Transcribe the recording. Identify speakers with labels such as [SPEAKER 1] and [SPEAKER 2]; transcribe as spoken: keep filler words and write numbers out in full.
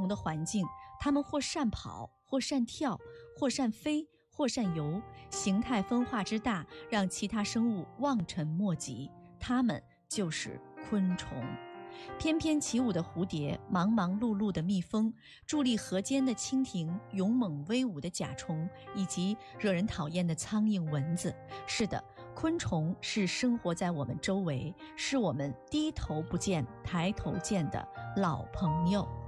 [SPEAKER 1] 同的环境，它们或善跑，或善跳，或善飞，或善游，形态分化之大，让其他生物望尘莫及。它们就是昆虫。翩翩起舞的蝴蝶，忙忙碌碌的蜜蜂，伫立河间的蜻蜓，勇猛威武的甲虫，以及惹人讨厌的苍蝇、蚊子。是的，昆虫是生活在我们周围，是我们低头不见抬头见的老朋友。